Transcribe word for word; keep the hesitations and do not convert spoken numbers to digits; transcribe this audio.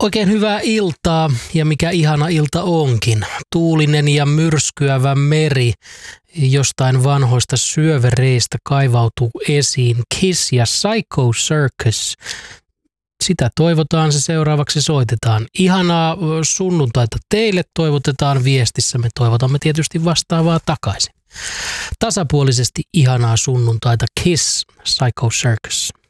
Oikein hyvää iltaa, ja mikä ihana ilta onkin. Tuulinen ja myrskyävä meri jostain vanhoista syövereistä kaivautuu esiin. Kiss ja Psycho Circus. Sitä toivotaan, se seuraavaksi soitetaan. Ihanaa sunnuntaita teille toivotetaan viestissä. Me toivotamme tietysti vastaavaa takaisin. Tasapuolisesti ihanaa sunnuntaita. Kiss, Psycho Circus.